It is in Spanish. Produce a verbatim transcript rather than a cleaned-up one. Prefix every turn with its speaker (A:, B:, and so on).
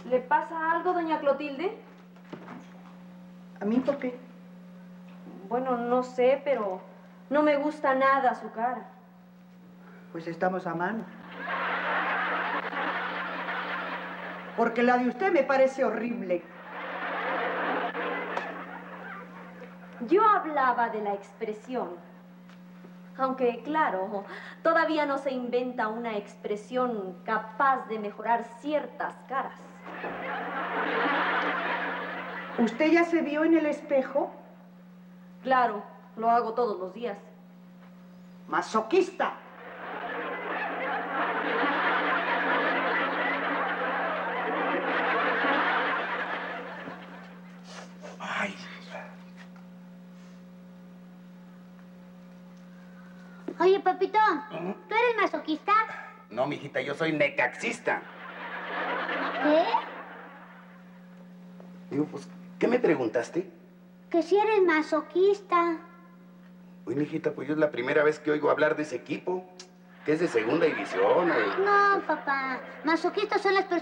A: ¿Le pasa algo, doña Clotilde?
B: ¿A mí por qué?
A: Bueno, no sé, pero no me gusta nada su cara.
B: Pues estamos a mano. Porque la de usted me parece horrible.
A: Yo hablaba de la expresión. Aunque, claro, todavía no se inventa una expresión capaz de mejorar ciertas caras.
B: ¿Usted ya se vio en el espejo?
A: Claro, lo hago todos los días.
B: ¡Masoquista!
C: Ay.
D: Oye, papito, ¿tú eres masoquista?
C: No, mijita, yo soy necaxista.
D: ¿Qué?
C: Digo, pues, ¿qué me preguntaste?
D: Que si eres masoquista.
C: Uy, mijita, pues yo es la primera vez que oigo hablar de ese equipo, que es de segunda división. O...
D: No, papá. Masoquistas son las personas